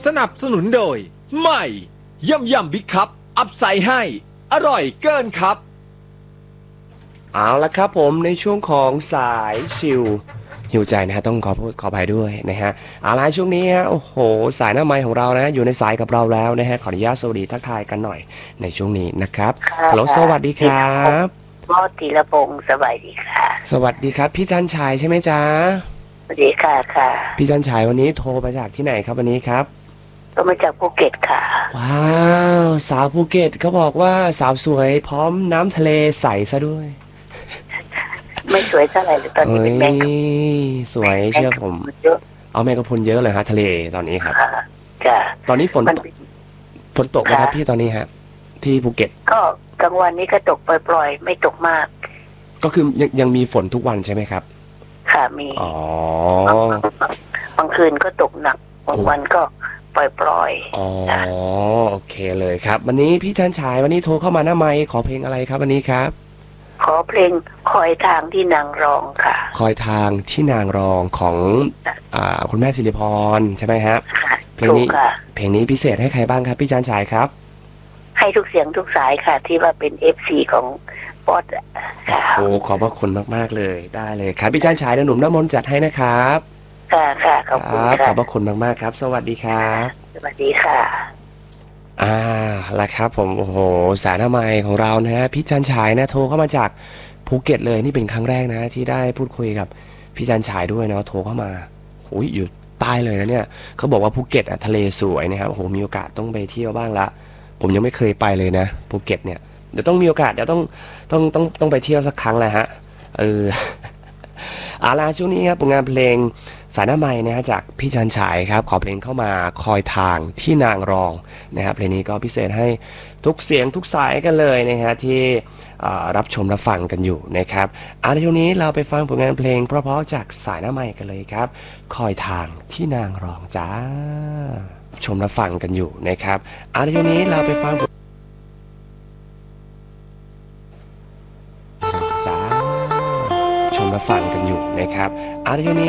สนับสนุนโดยใหม่ยำบิ๊กคัพอัพไซด์ให้อร่อยเกินครับเอาละครับผมในช่วงของสายชิลหิวใจนะฮะต้องขออภัยด้วยนะฮะเอาละช่วงนี้ฮะโอ้โหสายหน้าไมค์ของเรานะอยู่ในสายกับเราแล้วนะฮะขออนุญาตสวัสดีทักทายกันหน่อยในช่วงนี้นะครับฮัลโหลสวัสดีครับพ่อธีรพงศ์สวัสดีค่ะสวัสดีครับพี่จันชัยใช่ไหมจ๊ะสวัสดีค่ะค่ะพี่จันชัยวันนี้โทรมาจากที่ไหนครับวันนี้ครับโทรมาจากภูเก็ตค่ะว้าวสาวภูเก็ตเขาบอกว่าสาวสวยพร้อมน้ำทะเลใสซะด้วยไม่สวยเท่าไหร่เลยตอนนี้เป็นแมงสวยเชื่อผมเอาแมงกะพรุนเยอะเลยฮะทะเลตอนนี้ครับจ้ะตอนนี้ฝนตกไหมครับพี่ตอนนี้ฮะที่ภูเก็ตก็กลางวันนี้ก็ตกปล่อยๆไม่ตกมากก็คือยังมีฝนทุกวันใช่ไหมครับค่ะมีอ๋อบางคืนก็ตกหนักบางวันก็ปล่อยอ๋อโอเคเลยครับวันนี้พี่จันฉายวันนี้โทรเข้ามาหน้าไมค์ขอเพลงอะไรครับวันนี้ครับขอเพลงคอยทางที่นางรองค่ะคอยทางที่นางรองของคุณแม่ศิริพรใช่ไหมครับเพลงนี้พิเศษให้ใครบ้างครับพี่จันฉายครับให้ทุกเสียงทุกสายค่ะที่ว่าเป็น FC ของป๊อตค่ะโอ้ขอบพระคุณมากๆเลยได้เลยครับพี่จันฉายหนุ่มน้ำมนต์จัดให้นะครับค่ะค่ะขอบคุณค่ะขอบพระคุณมากๆครับสวัสดีครับสวัสดีค่ะละครับผมโอ้โหสายหน้าไมค์ของเรานะฮะพี่จันฉายนะโทรเข้ามาจากภูเก็ตเลยนี่เป็นครั้งแรกนะที่ได้พูดคุยกับพี่จันฉายด้วยเนาะโทรเข้ามาโอ้ยอยู่ใต้เลยนะเนี่ยเขาบอกว่าภูเก็ตทะเลสวยนะครับโอ้โหมีโอกาสต้องไปเที่ยวบ้างละผมยังไม่เคยไปเลยนะภูเก็ตเนี่ยเดี๋ยวต้องมีโอกาสเดี๋ยวต้องไปเที่ยวสักครั้งแหละฮะล่ะช่วงนี้ครับผลงานเพลงสายหน้าไมค์นะฮะจากพี่จันฉายครับขอเพลงเข้ามาคอยทางที่นางรองนะครับเพลงนี้ก็พิเศษให้ทุกเสียงทุกสายกันเลยนะฮะที่รับชมรับฟังกันอยู่นะครับในช่วงนี้เราไปฟังผลงานเพลงเพราะๆจากสายหน้าไมค์กันเลยครับคอยทางที่นางรองจ้าชมรับฟังกันอยู่นะครับในช่วงนี้เราไปฟังจ้าชมรับฟังกันอยู่นะครับในช่วงนี้